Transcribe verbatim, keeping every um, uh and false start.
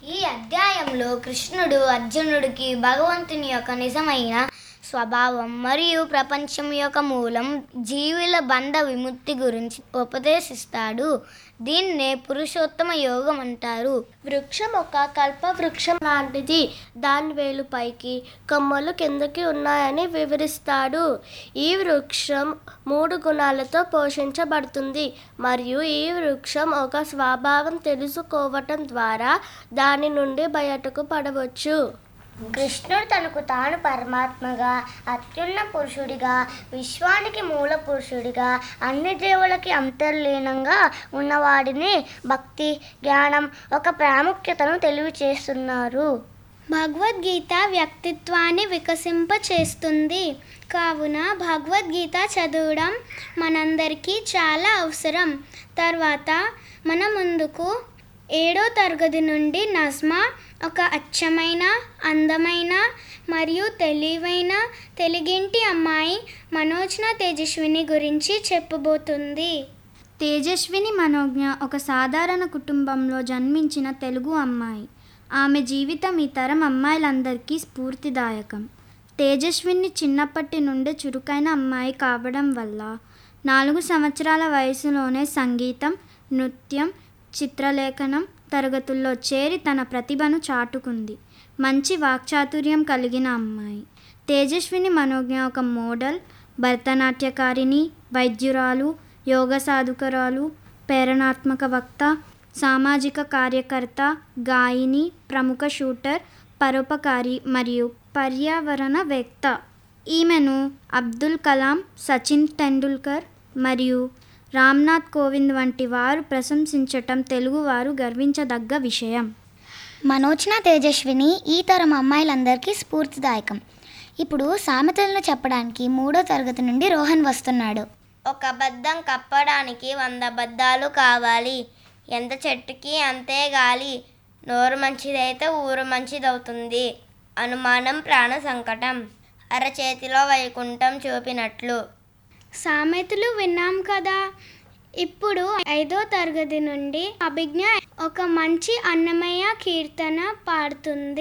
ఈ అధ్యాయంలో కృష్ణుడు అర్జునుడికి భగవంతుని యొక్క నిజమైన స్వభావం మరియు ప్రపంచం యొక్క మూలం జీవుల బంధ విముక్తి గురించి ఉపదేశిస్తాడు. దీన్నే పురుషోత్తమ యోగం అంటారు. వృక్షం ఒక కల్ప వృక్షం లాంటిది. దాని వేలు పైకి, కొమ్మలు కిందకి ఉన్నాయని వివరిస్తాడు. ఈ వృక్షం మూడు గుణాలతో పోషించబడుతుంది మరియు ఈ వృక్షం ఒక స్వభావం తెలుసుకోవటం ద్వారా దాని నుండి బయటకు పడవచ్చు. కృష్ణుడు తనకు తాను పరమాత్మగా, అత్యున్న పురుషుడిగా, విశ్వానికి మూల పురుషుడిగా, అన్ని దేవులకి అంతర్లీనంగా ఉన్నవాడిని భక్తి, జ్ఞానం ఒక ప్రాముఖ్యతను తెలియచేస్తున్నారు. భగవద్గీత వ్యక్తిత్వాన్ని వికసింపచేస్తుంది. కావున భగవద్గీత చదవడం మనందరికీ చాలా అవసరం. తర్వాత మన ముందుకు ఏడో తరగతి నుండి నజ్మా ఒక అచ్చమైన, అందమైన మరియు తెలివైన తెలుగింటి అమ్మాయి మనోజ్ఞ తేజస్విని గురించి చెప్పబోతుంది. తేజస్విని మనోజ్ఞ ఒక సాధారణ కుటుంబంలో జన్మించిన తెలుగు అమ్మాయి. ఆమె జీవితం ఈ తరం అమ్మాయిలందరికీ స్ఫూర్తిదాయకం. తేజస్విని చిన్నప్పటి నుండి చురుకైన అమ్మాయి కావడం వల్ల నాలుగు సంవత్సరాల వయసులోనే సంగీతం, నృత్యం, చిత్రలేఖనం తరగతుల్లో చేరి తన ప్రతిభను చాటుకుంది. మంచి వాక్చాతుర్యం కలిగిన అమ్మాయి. తేజస్విని మనోజ్ఞ ఒక మోడల్, భరతనాట్యకారిణి, వైద్యురాలు, యోగ సాధకురాలు, ప్రేరణాత్మక వక్త, సామాజిక కార్యకర్త, గాయని, ప్రముఖ షూటర్, పరోపకారి మరియు పర్యావరణవేత్త. ఈమెను అబ్దుల్ కలాం, సచిన్ టెండూల్కర్ మరియు రామ్నాథ్ కోవింద్ వంటి వారు ప్రశంసించటం తెలుగువారు గర్వించదగ్గ విషయం. మనోజ్ఞ తేజస్విని ఈ తరం అమ్మాయిలందరికీ స్ఫూర్తిదాయకం. ఇప్పుడు సామెతలను చెప్పడానికి మూడో తరగతి నుండి రోహన్ వస్తున్నాడు. ఒక అబద్ధం కప్పడానికి వంద అబద్ధాలు కావాలి. ఎంత చెట్టుకి అంతే గాలి. నోరు మంచిదైతే ఊరు మంచిదవుతుంది. అనుమానం ప్రాణ సంకటం. అరచేతిలో వైకుంఠం చూపినట్లు. సామెతలు విన్నాం కదా. ఇప్పుడు ఐదో తరగతి నుండి అభిజ్ఞ ఒక మంచి అన్నమయ్య కీర్తన పాడుతుంది.